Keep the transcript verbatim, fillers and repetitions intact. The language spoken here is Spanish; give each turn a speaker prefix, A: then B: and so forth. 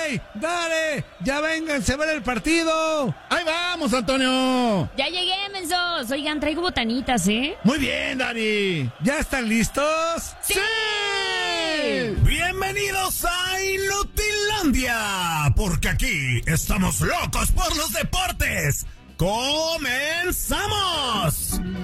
A: ¡Ey! ¡Dale! ¡Ya vénganse a ver el partido!
B: ¡Ahí vamos, Antonio!
C: Ya llegué, mensos. Oigan, traigo botanitas, ¿eh?
B: Muy bien, Dani.
A: ¿Ya están listos?
C: ¡Sí!
D: Bienvenidos a Inutilandia, porque aquí estamos locos por los deportes. ¡Comenzamos!